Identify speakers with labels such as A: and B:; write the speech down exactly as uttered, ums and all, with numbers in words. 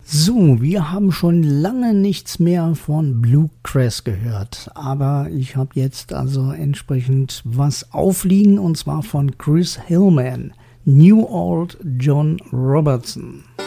A: So, wir haben schon lange nichts mehr von Bluegrass gehört, aber ich habe jetzt also entsprechend was aufliegen und zwar von Chris Hillman, New Old John Robertson.